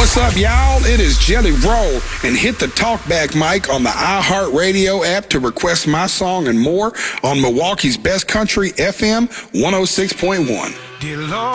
What's up, y'all? It is Jelly Roll, and hit the talkback mic on the iHeartRadio app to request my song and more on Milwaukee's Best Country FM 106.1. Dear Lord.